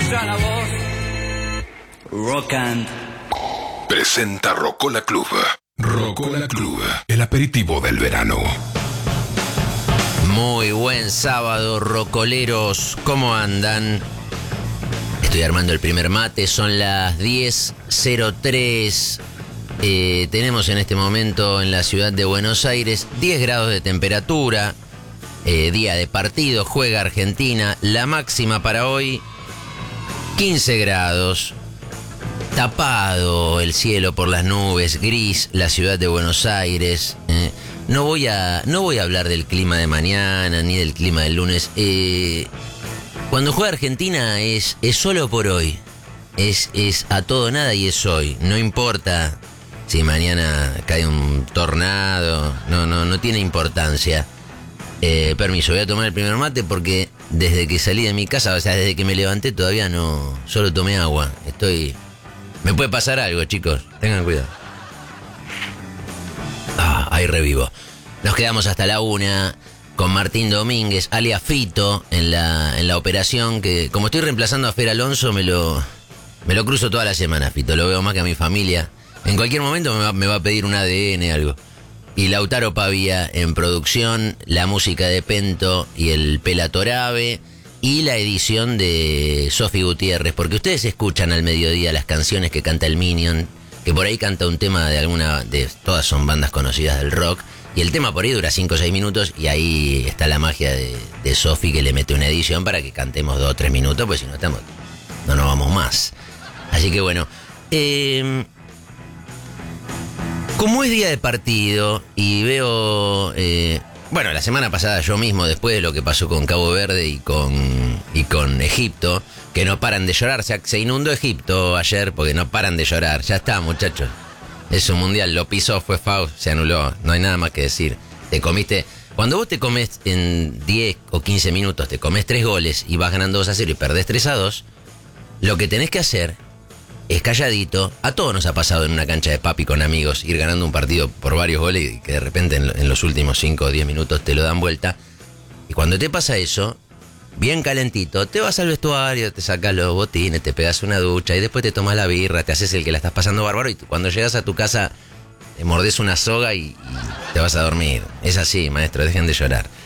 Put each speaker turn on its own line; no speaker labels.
escucha la voz. Rock and
presenta Rocola Club. Rocola Club, el aperitivo del verano.
Muy buen sábado, rocoleros. ¿Cómo andan? Estoy armando el primer mate, son las 10:03. Tenemos en este momento en la ciudad de Buenos Aires 10 grados de temperatura. Día de partido, juega Argentina. La máxima para hoy, 15 grados. Tapado el cielo por las nubes, gris la ciudad de Buenos Aires. No voy a hablar del clima de mañana ni del clima del lunes. Cuando juega Argentina es solo por hoy. Es a todo nada y es hoy. No importa si mañana cae un tornado. No tiene importancia. Permiso, voy a tomar el primer mate porque desde que salí de mi casa, o sea, desde que me levanté todavía no... Solo tomé agua. Me puede pasar algo, chicos. Tengan cuidado. Ahí revivo. Nos quedamos hasta la 1 con Martín Domínguez, alias Fito, en la operación que... Como estoy reemplazando a Fer Alonso, me lo cruzo toda la semana, Fito. Lo veo más que a mi familia. En cualquier momento me va a pedir un ADN, algo. Y Lautaro Pavía en producción, la música de Pento y el Pelatorabe... Y la edición de Sofi Gutiérrez, porque ustedes escuchan al mediodía las canciones que canta el Minion, que por ahí canta un tema todas son bandas conocidas del rock, y el tema por ahí dura 5 o 6 minutos, y ahí está la magia de Sofi, que le mete una edición para que cantemos 2 o 3 minutos, pues si no no nos vamos más. Así que bueno, como es día de partido, y veo... Bueno, la semana pasada yo mismo, después de lo que pasó con Cabo Verde y con Egipto, que no paran de llorar, se inundó Egipto ayer porque no paran de llorar. Ya está, muchachos. Es un mundial, lo pisó, fue foul, se anuló, no hay nada más que decir. Cuando vos te comes en 10 o 15 minutos, te comes 3 goles y vas ganando 2-0 y perdés 3-2, lo que tenés que hacer es calladito. A todos nos ha pasado en una cancha de papi con amigos ir ganando un partido por varios goles y que de repente en los últimos 5 o 10 minutos te lo dan vuelta. Y cuando te pasa eso, bien calentito, te vas al vestuario, te sacas los botines, te pegas una ducha y después te tomas la birra, te haces el que la estás pasando bárbaro y cuando llegas a tu casa te mordés una soga y te vas a dormir. Es así, maestro, dejen de llorar.